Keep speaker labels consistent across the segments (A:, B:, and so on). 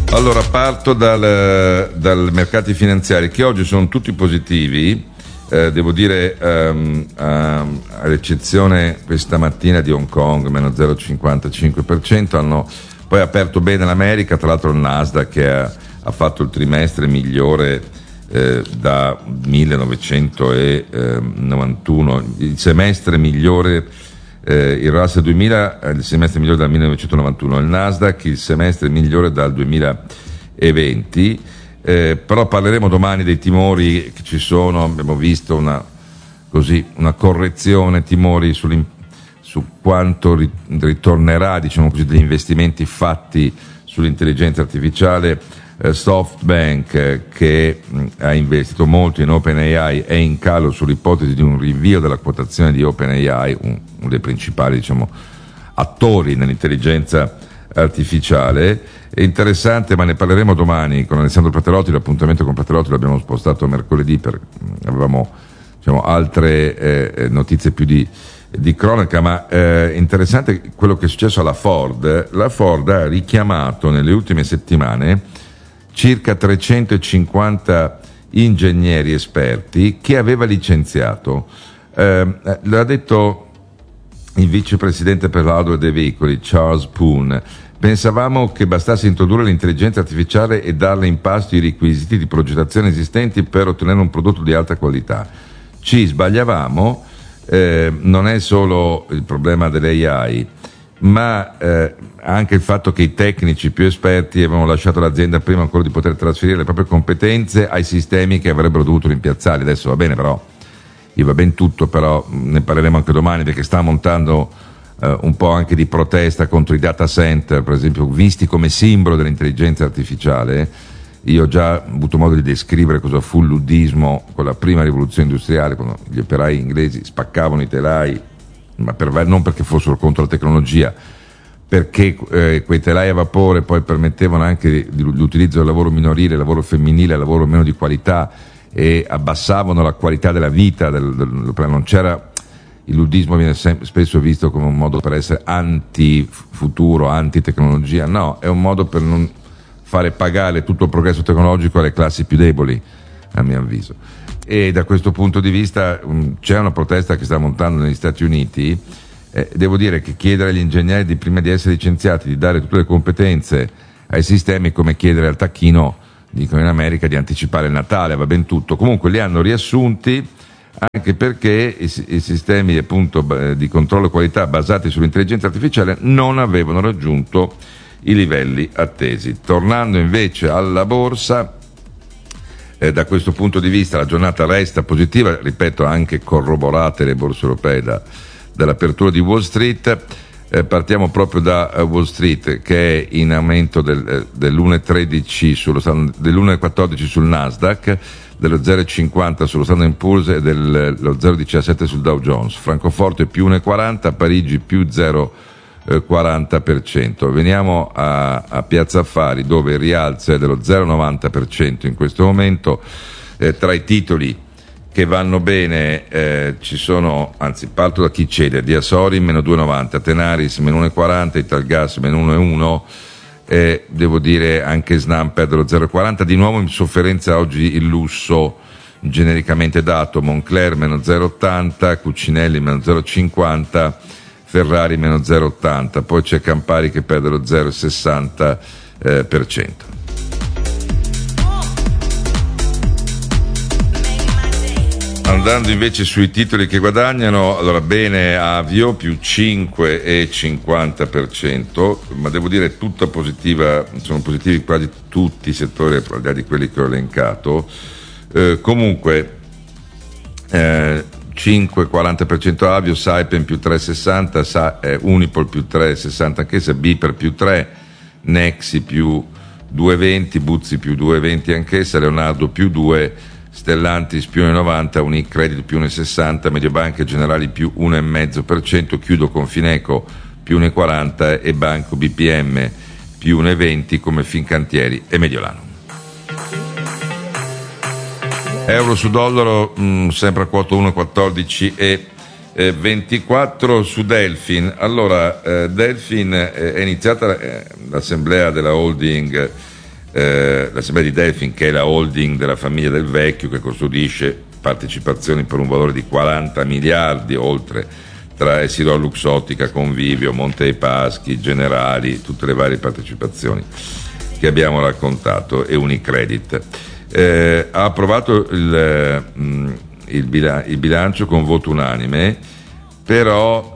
A: Allora, parto dal mercati finanziari, che oggi sono tutti positivi, devo dire, all'eccezione questa mattina di Hong Kong, meno 0,55%, hanno poi aperto bene l'America, tra l'altro il Nasdaq che ha fatto il trimestre migliore da 1991, il semestre migliore, il Russell 2000 il semestre migliore dal 1991, il Nasdaq il semestre migliore dal 2020, però parleremo domani dei timori che ci sono. Abbiamo visto una correzione, timori su quanto ritornerà, diciamo così, degli investimenti fatti sull'intelligenza artificiale. SoftBank, che ha investito molto in OpenAI, è in calo sull'ipotesi di un rinvio della quotazione di OpenAI, uno dei principali, diciamo, attori nell'intelligenza artificiale. È interessante, ma ne parleremo domani con Alessandro Paterotti. L'appuntamento con Paterotti l'abbiamo spostato a mercoledì perché avevamo, diciamo, altre notizie più di cronaca, ma interessante quello che è successo alla Ford. La Ford ha richiamato nelle ultime settimane circa 350 ingegneri esperti che aveva licenziato. L'ha detto il vicepresidente per l'hardware dei veicoli, Charles Poon. Pensavamo che bastasse introdurre l'intelligenza artificiale e darle in pasto i requisiti di progettazione esistenti per ottenere un prodotto di alta qualità. Ci sbagliavamo, non è solo il problema dell'AI, ma anche il fatto che i tecnici più esperti avevano lasciato l'azienda prima ancora di poter trasferire le proprie competenze ai sistemi che avrebbero dovuto rimpiazzarli. Adesso va bene, però gli va ben tutto, però ne parleremo anche domani, perché sta montando un po' anche di protesta contro i data center, per esempio, visti come simbolo dell'intelligenza artificiale. Io ho già avuto modo di descrivere cosa fu il luddismo con la prima rivoluzione industriale, quando gli operai inglesi spaccavano i telai, ma non perché fossero contro la tecnologia, perché quei telai a vapore poi permettevano anche l'utilizzo del lavoro minorile, il lavoro femminile, il lavoro meno di qualità, e abbassavano la qualità della vita non c'era. Il luddismo viene spesso visto come un modo per essere anti-futuro, anti-tecnologia. No, è un modo per non fare pagare tutto il progresso tecnologico alle classi più deboli, a mio avviso. E da questo punto di vista c'è una protesta che sta montando negli Stati Uniti. Devo dire che chiedere agli ingegneri di prima di essere licenziati di dare tutte le competenze ai sistemi è come chiedere al tacchino, dicono in America, di anticipare il Natale. Va ben tutto. Comunque li hanno riassunti, anche perché i sistemi, appunto, di controllo e qualità basati sull'intelligenza artificiale non avevano raggiunto i livelli attesi. Tornando invece alla borsa, da questo punto di vista la giornata resta positiva, ripeto, anche corroborate le borse europee dall'apertura di Wall Street. Partiamo proprio da Wall Street, che è in aumento dell'1,14 sul Nasdaq, dello 0,50 sullo Standard & Poor's e dello 0,17 sul Dow Jones. Francoforte più 1,40, Parigi più 0,40%. Veniamo a Piazza Affari, dove il rialzo è dello 0,90% in questo momento. Tra i titoli che vanno bene ci sono, anzi parto da chi cede: Diasori meno 2,90, Tenaris meno 1,40, Italgas meno 1,1, devo dire anche Snam perde lo 0,40. Di nuovo in sofferenza oggi il lusso genericamente dato: Moncler meno 0,80, Cucinelli meno 0,50, Ferrari meno 0,80, poi c'è Campari che perde lo 0,60%. Andando invece sui titoli che guadagnano, allora bene Avio più 5,50%, ma devo dire tutta positiva, sono positivi quasi tutti i settori, al di là di quelli che ho elencato. Comunque 5,40% Avio, Saipem più 3,60, Unipol più 3,60 anch'essa, Biper più 3, Nexi più 2,20, Buzzi più 2,20 anch'essa, Leonardo più 2, Stellantis più 1,90, Unicredit più 1,60, Mediobanca e Generali più 1,5%, chiudo con Fineco più 1,40 e Banco BPM più 1,20, come Fincantieri e Mediolano. Euro su dollaro sempre a quota 1,14,24 su Delfin. Allora, Delfin è iniziata l'assemblea della holding l'assemblea di Delfin, che è la holding della famiglia Del Vecchio, che custodisce partecipazioni per un valore di 40 miliardi, oltre tra Essilor Luxottica, Convivio, Monte dei Paschi, Generali, tutte le varie partecipazioni che abbiamo raccontato, e Unicredit. Ha approvato il bilancio con voto unanime, però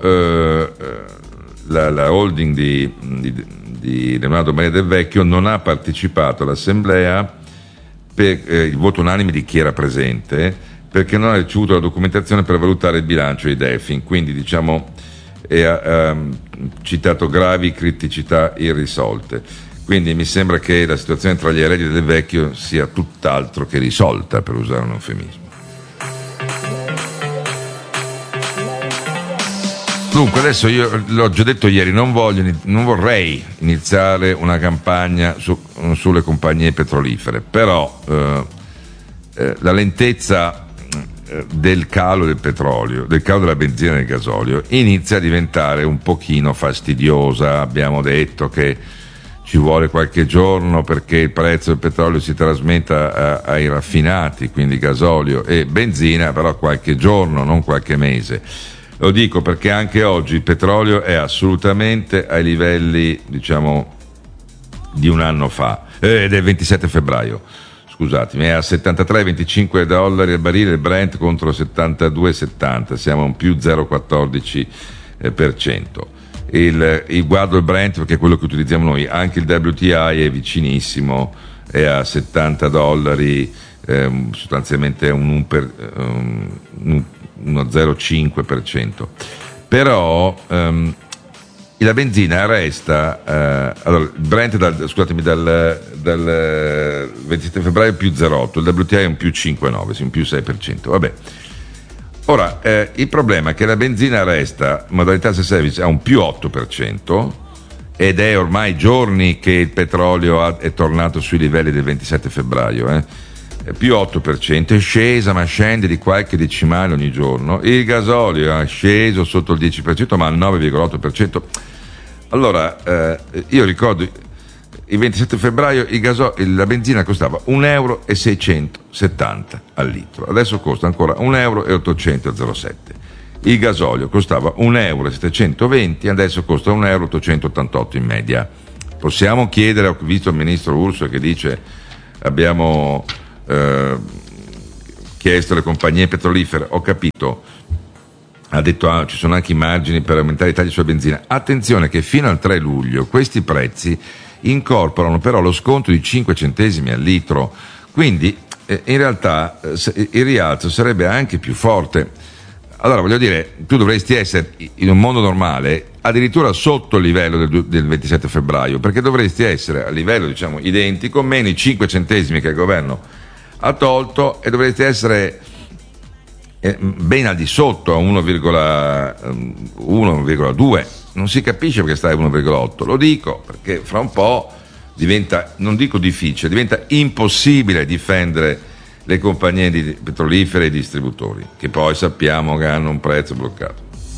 A: la holding di Leonardo Maria Del Vecchio non ha partecipato all'assemblea per il voto unanime di chi era presente, perché non ha ricevuto la documentazione per valutare il bilancio di Delfin, quindi diciamo ha citato gravi criticità irrisolte. Quindi mi sembra che la situazione tra gli eredi Del Vecchio sia tutt'altro che risolta, per usare un eufemismo. Dunque, adesso io l'ho già detto ieri, non vorrei iniziare una campagna sulle compagnie petrolifere, però la lentezza del calo del petrolio, del calo della benzina e del gasolio inizia a diventare un pochino fastidiosa. Abbiamo detto che ci vuole qualche giorno perché il prezzo del petrolio si trasmetta ai raffinati, quindi gasolio e benzina, però qualche giorno, non qualche mese. Lo dico perché anche oggi il petrolio è assolutamente ai livelli, diciamo, di un anno fa, del 27 febbraio, scusatemi, è a $73,25 al barile il Brent contro $72,70, siamo a un più 0,14%. Guardo il Brent perché è quello che utilizziamo noi, anche il WTI è vicinissimo, è a $70, sostanzialmente uno 0,5%. Però la benzina resta, allora il Brent dal 27 febbraio più 0,8, il WTI è un più 5,9, un più 6%, vabbè. Ora, il problema è che la benzina resta, modalità self-service, a un più 8%, ed è ormai giorni che il petrolio è tornato sui livelli del 27 febbraio, più 8%, è scesa ma scende di qualche decimale ogni giorno. Il gasolio è sceso sotto il 10% ma al 9,8%. Allora, io ricordo il 27 febbraio la benzina costava €1,670 al litro, adesso costa ancora €1,807. Il gasolio costava €1,720, adesso costa €1,888 in media. Possiamo chiedere, ho visto il ministro Urso che dice abbiamo chiesto alle compagnie petrolifere, ho capito, ha detto ci sono anche i margini per aumentare i tagli sulla benzina. Attenzione che fino al 3 luglio questi prezzi incorporano però lo sconto di 5 centesimi al litro, quindi in realtà il rialzo sarebbe anche più forte. Allora voglio dire, tu dovresti essere in un mondo normale addirittura sotto il livello del 27 febbraio, perché dovresti essere a livello, diciamo, identico, meno i 5 centesimi che il governo ha tolto, e dovresti essere ben al di sotto, a 1,2. Non si capisce perché stai a 1,8. Lo dico perché fra un po' diventa, non dico difficile, diventa impossibile difendere le compagnie petrolifere e i distributori, che poi sappiamo che hanno un prezzo bloccato.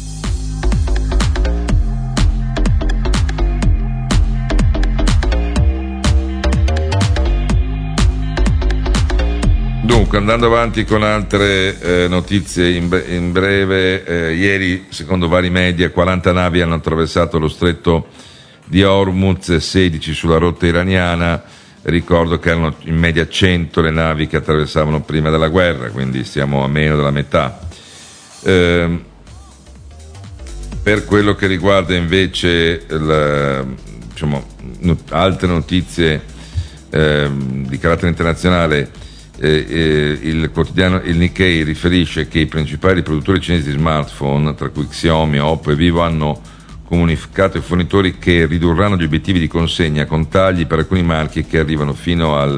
A: Dunque, andando avanti con altre notizie in breve, ieri, secondo vari media, 40 navi hanno attraversato lo stretto di Hormuz, 16 sulla rotta iraniana. Ricordo che erano in media 100 le navi che attraversavano prima della guerra, quindi siamo a meno della metà. Per quello che riguarda invece altre notizie di carattere internazionale, il quotidiano il Nikkei riferisce che i principali produttori cinesi di smartphone, tra cui Xiaomi, Oppo e Vivo, hanno comunicato ai fornitori che ridurranno gli obiettivi di consegna con tagli per alcuni marchi che arrivano fino al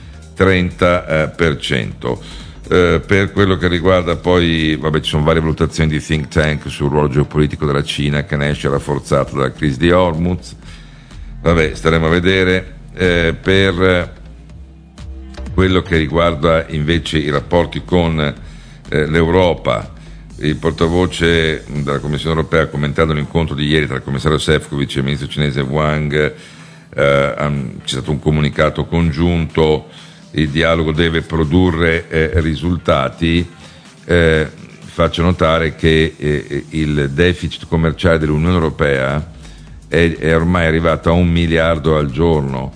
A: 30%. Per quello che riguarda poi, ci sono varie valutazioni di think tank sul ruolo geopolitico della Cina, che ne esce rafforzato dalla crisi di Hormuz. Staremo a vedere. Per quello che riguarda invece i rapporti con l'Europa, il portavoce della Commissione europea ha commentato l'incontro di ieri tra il commissario Šefčovič e il ministro cinese Wang, c'è stato un comunicato congiunto, il dialogo deve produrre risultati. Faccio notare che il deficit commerciale dell'Unione Europea è ormai arrivato a 1 miliardo al giorno.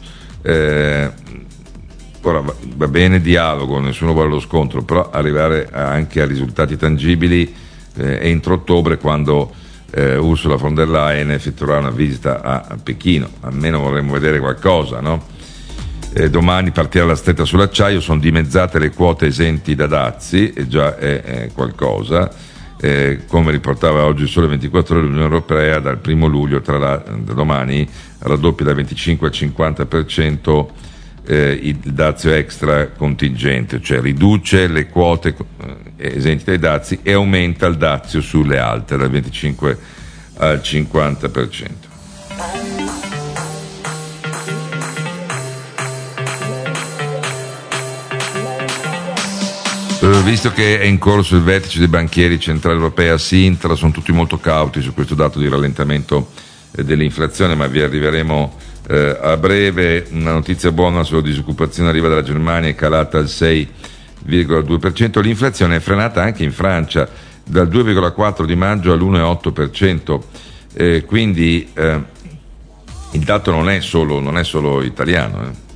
A: Ora va bene dialogo, nessuno vuole lo scontro, però arrivare anche a risultati tangibili entro ottobre, quando Ursula von der Leyen effettuerà una visita a Pechino. Almeno vorremmo vedere qualcosa, no? Domani partirà la stretta sull'acciaio, sono dimezzate le quote esenti da dazi, e già è qualcosa. Come riportava oggi il Sole 24 Ore, l'Unione Europea dal 1 luglio, da domani, raddoppia da 25 al 50% il dazio extra contingente, cioè riduce le quote esenti dai dazi e aumenta il dazio sulle altre dal 25 al 50%. Visto che è in corso il vertice dei banchieri centrali europei a Sintra, sono tutti molto cauti su questo dato di rallentamento dell'inflazione, ma vi arriveremo a breve. Una notizia buona sulla disoccupazione arriva dalla Germania, è calata al 6,2%, l'inflazione è frenata anche in Francia dal 2,4% di maggio all'1,8%, quindi il dato non è solo italiano.